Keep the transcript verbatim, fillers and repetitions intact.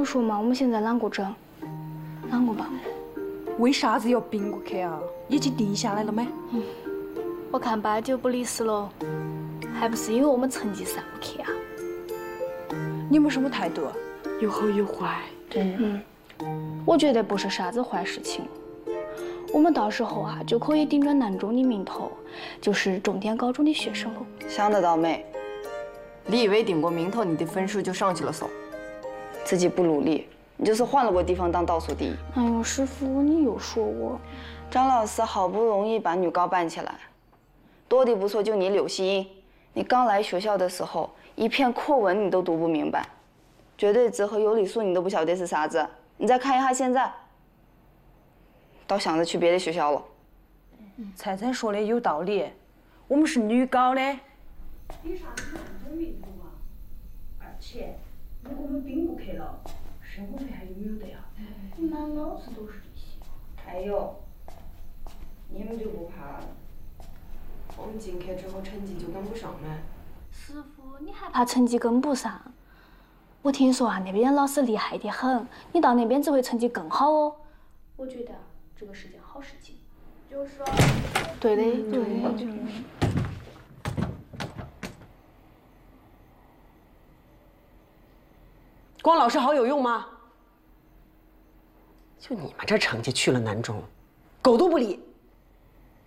们说嘛，我们现在啷个整？啷个办？ 为啥子要并过去啊？已经定下来了没？ 嗯，我看八九不离十了，还不是因为我们成绩上不去啊？ 你们什么态度？ 有好有坏。 嗯，我觉得不是啥子坏事情。我们到时候啊就可以顶着南中的名头，就是重点高中的学生了。 想得到没？ 你以为顶过名头，你的分数就上去了嗦？ 自己不努力，你就是换了个地方当倒数第一。 哎呦，师傅，你又说我。 张老师好不容易把女高办起来，多的不说，就你柳希英，你刚来学校的时候，一篇课文你都读不明白，绝对值和有理数你都不晓得是啥子。你再看一下现在，倒想着去别的学校了。 菜菜说的有道理，我们是女高的。 比啥子南中名头嘛？而且，如果我们并不去了，生活费还有没有得呀？ 满脑子都是这些。 还有，你们就不怕了？ 我们进去之后成绩就跟不上吗？ 师傅，你还怕成绩跟不上？我听说啊，那边老师厉害得很，你到那边只会成绩更好哦。我觉得这个是件好事情。 就是说， 对的，对的。 光老师好有用吗？就你们这成绩去了南中，狗都不理。